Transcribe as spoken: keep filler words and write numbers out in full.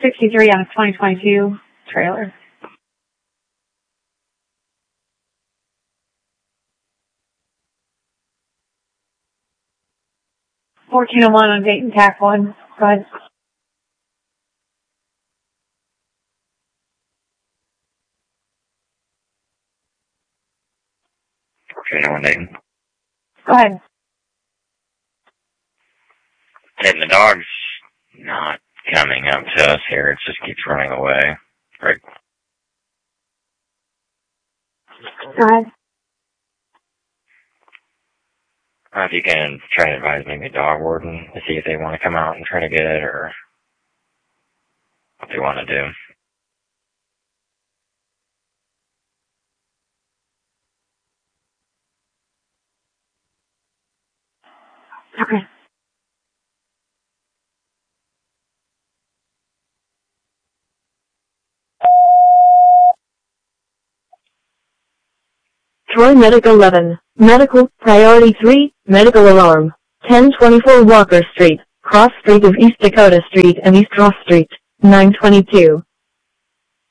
sixty-three on a twenty twenty-two trailer. fourteen oh one on Dayton Tac one. Go ahead. fourteen oh one Dayton. Go ahead. And the dog's not coming up to us here. It just keeps running away. Right. Go ahead. Uh, if you can try to advise maybe a dog warden to see if they want to come out and try to get it or what they want to do. Okay. Troy Medic eleven. Medical, Priority three, Medical Alarm. ten twenty-four Walker Street, Cross Street of East Dakota Street and East Ross Street. nine twenty-two.